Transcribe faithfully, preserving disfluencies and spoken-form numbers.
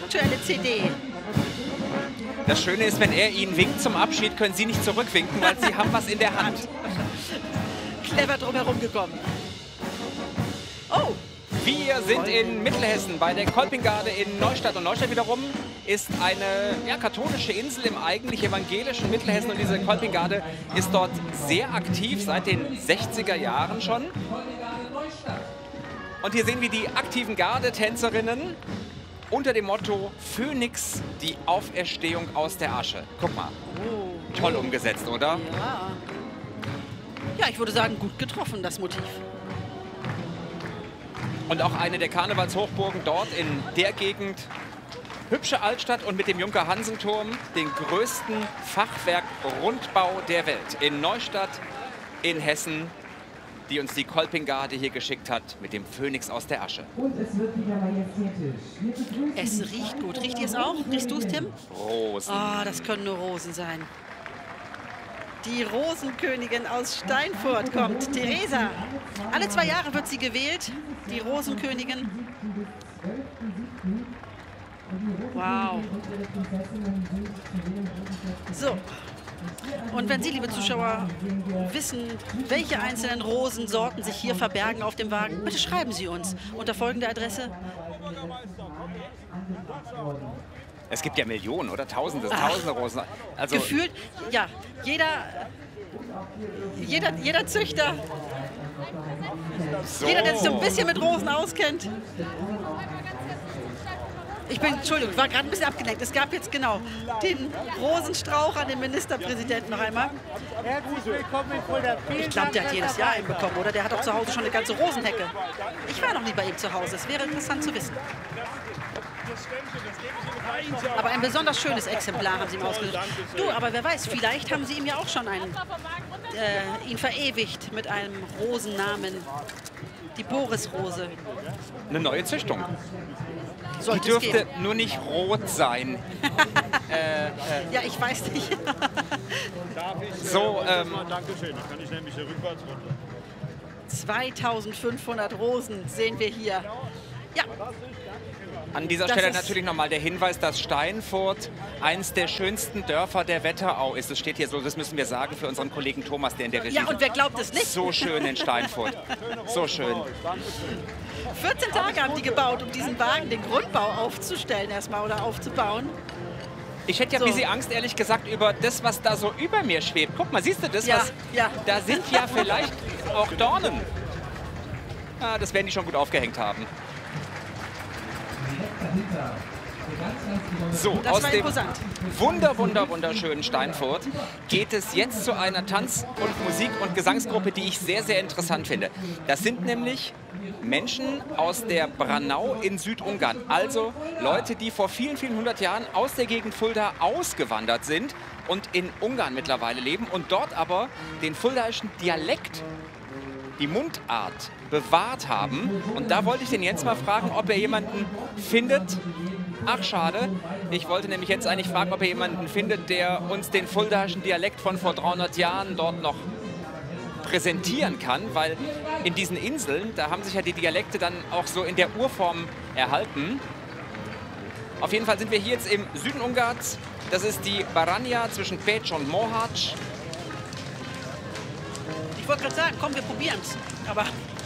aktuelle C D. Das Schöne ist, wenn er Ihnen winkt zum Abschied, können Sie nicht zurückwinken, weil Sie haben was in der Hand. Clever drumherum gekommen. Oh! Wir sind in Mittelhessen bei der Kolpinggarde in Neustadt. Und Neustadt wiederum ist eine ja, katholische Insel im eigentlich evangelischen Mittelhessen. Und diese Kolpinggarde ist dort sehr aktiv, seit den sechziger Jahren schon. Und hier sehen wir die aktiven Gardetänzerinnen unter dem Motto Phönix, die Auferstehung aus der Asche. Guck mal, Oh. toll umgesetzt, oder? Ja. Ja, ich würde sagen, gut getroffen, das Motiv. Und auch eine der Karnevalshochburgen dort in der Gegend. Hübsche Altstadt und mit dem Junker-Hansen-Turm den größten Fachwerk-Rundbau der Welt. In Neustadt, in Hessen, die uns die Kolpinggarde hier geschickt hat mit dem Phönix aus der Asche. Und es wird wieder majestätisch. Es riecht gut. Riecht ihr es auch? Riechst du es, Tim? Rosen. Ah, das können nur Rosen sein. Die Rosenkönigin aus Steinfurt kommt, Theresa. Alle zwei Jahre wird sie gewählt, die Rosenkönigin. Wow. So. Und wenn Sie, liebe Zuschauer, wissen, welche einzelnen Rosensorten sich hier verbergen auf dem Wagen, bitte schreiben Sie uns unter folgender Adresse. Es gibt ja Millionen, oder? Tausende, Tausende Rosen. Also Gefühlt, ja, jeder, jeder, jeder Züchter, so. jeder, der sich so ein bisschen mit Rosen auskennt. Ich bin, Entschuldigung, ich war gerade ein bisschen abgelenkt. Es gab jetzt genau den Rosenstrauch an den Ministerpräsidenten noch einmal. Herzlich willkommen in Fulda. Ich glaube, der hat jedes Jahr einen bekommen, oder? Der hat auch zu Hause schon eine ganze Rosenhecke. Ich war noch nie bei ihm zu Hause. Es wäre interessant zu wissen. Aber ein besonders schönes Exemplar haben Sie ihm ausgesucht. Du, aber wer weiß, vielleicht haben Sie ihm ja auch schon einen, äh, ihn verewigt mit einem Rosennamen. Die Borisrose. Eine neue Züchtung. Die Sollte es dürfte geben. nur nicht rot sein. äh, äh, Ja, ich weiß nicht. so, ähm, Dankeschön, dann kann ich nämlich hier rückwärts runter. zweitausendfünfhundert Rosen sehen wir hier. Ja, an dieser Das Stelle ist- natürlich nochmal der Hinweis, dass Steinfurt eins der schönsten Dörfer der Wetterau ist. Das steht hier so, das müssen wir sagen für unseren Kollegen Thomas, der in der Regie ja, und wer glaubt es nicht? so schön in Steinfurt. So schön. vierzehn Tage haben die gebaut, um diesen Wagen, den Grundbau aufzustellen erstmal oder aufzubauen. Ich hätte ja So. ein bisschen Angst, ehrlich gesagt, über das, was da so über mir schwebt. Guck mal, siehst du das? Ja, was, ja. Da sind ja vielleicht auch Dornen. Ah, das werden die schon gut aufgehängt haben. So, Das aus war dem imposant. wunder, wunder, wunderschönen Steinfurt geht es jetzt zu einer Tanz- und Musik- und Gesangsgruppe, die ich sehr, sehr interessant finde. Das sind nämlich Menschen aus der Branau in Südungarn. Also Leute, die vor vielen, vielen hundert Jahren aus der Gegend Fulda ausgewandert sind und in Ungarn mittlerweile leben und dort aber den fuldaischen Dialekt, die Mundart, bewahrt haben. Und da wollte ich den Jens mal fragen, ob er jemanden findet. Ach, schade. Ich wollte nämlich jetzt eigentlich fragen, ob er jemanden findet, der uns den fuldaischen Dialekt von vor dreihundert Jahren dort noch präsentieren kann, weil in diesen Inseln, da haben sich ja die Dialekte dann auch so in der Urform erhalten. Auf jeden Fall sind wir hier jetzt im Süden Ungarns. Das ist die Baranja zwischen Pécs und Mohács. Ich wollte gerade sagen, komm, wir probieren es. Aber